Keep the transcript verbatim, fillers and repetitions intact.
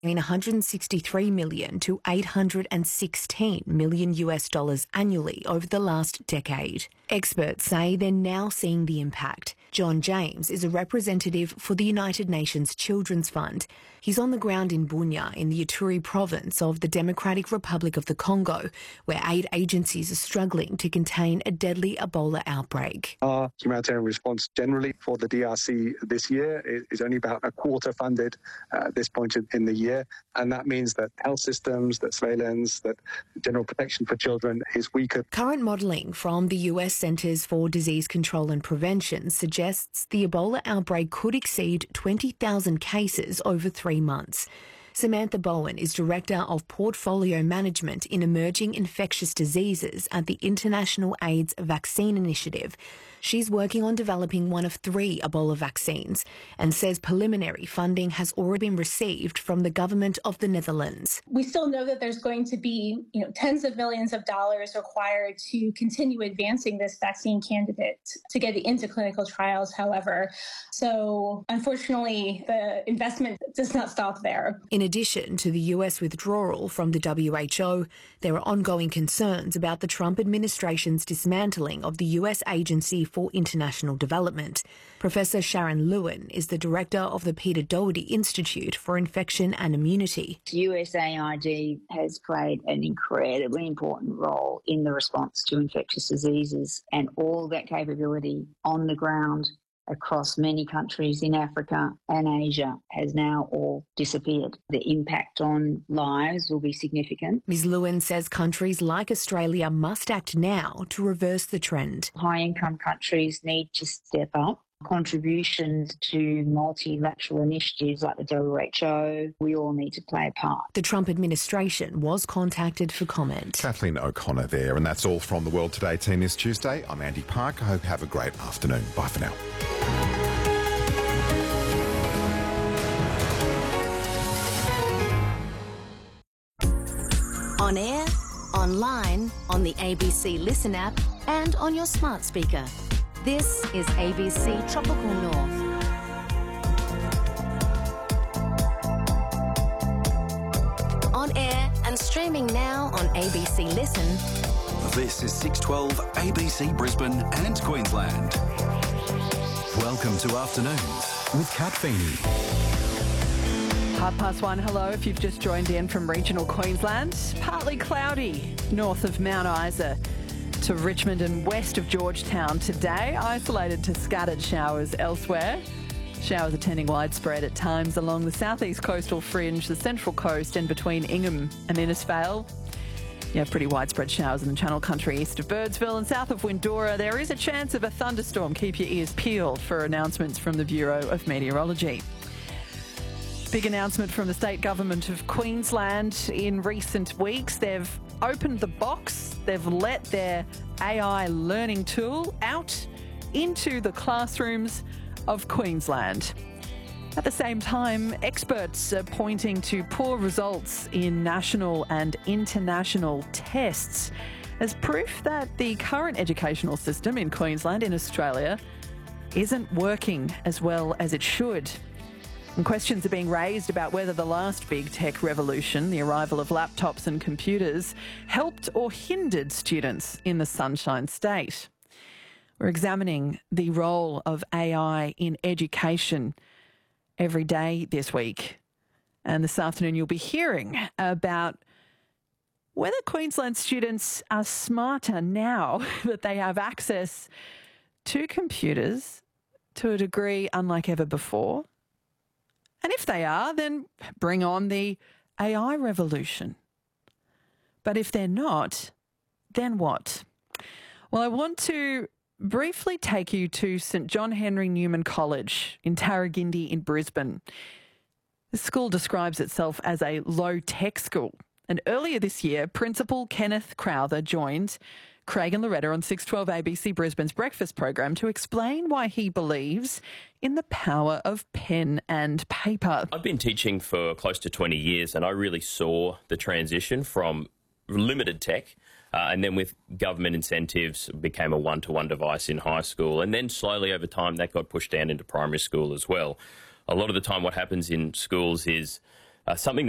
one hundred sixty-three million to eight hundred sixteen million U S dollars annually over the last decade. Experts say they're now seeing the impact. John James is a representative for the United Nations Children's Fund. He's on the ground in Bunia in the Ituri province of the Democratic Republic of the Congo, where aid agencies are struggling to contain a deadly Ebola outbreak. Our humanitarian response generally for the D R C this year is only about a quarter funded uh, at this point in the year. And that means that health systems, that surveillance, that general protection for children is weaker. Current modelling from the U S Centres for Disease Control and Prevention suggests the Ebola outbreak could exceed twenty thousand cases over three months. Samantha Bowen is Director of Portfolio Management in Emerging Infectious Diseases at the International AIDS Vaccine Initiative. She's working on developing one of three Ebola vaccines and says preliminary funding has already been received from the government of the Netherlands. We still know that there's going to be, you know, tens of millions of dollars required to continue advancing this vaccine candidate to get it into clinical trials, however. So unfortunately, the investment does not stop there. In addition to the U S withdrawal from the W H O, there are ongoing concerns about the Trump administration's dismantling of the U S Agency for International Development. Professor Sharon Lewin is the director of the Peter Doherty Institute for Infection and Immunity. U S A I D has played an incredibly important role in the response to infectious diseases, and all that capability on the ground across many countries in Africa and Asia has now all disappeared. The impact on lives will be significant. Miz Lewin says countries like Australia must act now to reverse the trend. High-income countries need to step up. Contributions to multilateral initiatives like the W H O, we all need to play a part. The Trump administration was contacted for comment. Kathleen O'Connor there, and that's all from the World Today team this Tuesday. I'm Andy Park. I hope you have a great afternoon. Bye for now. On air, online, on the A B C Listen app, and on your smart speaker. This is A B C Tropical North. On air and streaming now on A B C Listen. This is six twelve A B C Brisbane and Queensland. Welcome to Afternoons with Kat Feeney. Half past one, hello, if you've just joined in from regional Queensland. Partly cloudy north of Mount Isa to Richmond and west of Georgetown today. Isolated to scattered showers elsewhere. Showers are tending widespread at times along the southeast coastal fringe, the central coast and between Ingham and Innisfail. You have pretty widespread showers in the Channel Country east of Birdsville and south of Windora. There is a chance of a thunderstorm. Keep your ears peeled for announcements from the Bureau of Meteorology. Big announcement from the state government of Queensland in recent weeks. They've opened the box. They've let their A I learning tool out into the classrooms of Queensland. At the same time, experts are pointing to poor results in national and international tests as proof that the current educational system in Queensland, in Australia, isn't working as well as it should. And questions are being raised about whether the last big tech revolution, the arrival of laptops and computers, helped or hindered students in the Sunshine State. We're examining the role of A I in education every day this week. And this afternoon you'll be hearing about whether Queensland students are smarter now that they have access to computers to a degree unlike ever before. And if they are, then bring on the A I revolution. But if they're not, then what? Well, I want to briefly take you to St John Henry Newman College in Tarragindi in Brisbane. The school describes itself as a low-tech school. And earlier this year, Principal Kenneth Crowther joined Craig and Loretta on six twelve A B C Brisbane's breakfast program to explain why he believes in the power of pen and paper. I've been teaching for close to twenty years and I really saw the transition from limited tech uh, and then with government incentives became a one-to-one device in high school, and then slowly over time that got pushed down into primary school as well. A lot of the time what happens in schools is uh, something